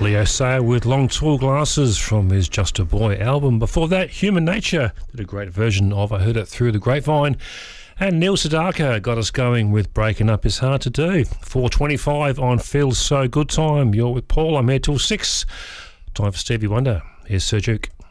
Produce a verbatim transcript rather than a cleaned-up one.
Leo Sayer with Long Tall Glasses from his Just a Boy album. Before that, Human Nature did a great version of I Heard It Through the Grapevine. And Neil Sedaka got us going with Breaking Up Is Hard to Do. four twenty-five on Feels So Good time. You're with Paul. I'm here till six. Time for Stevie Wonder. Here's Sir Duke.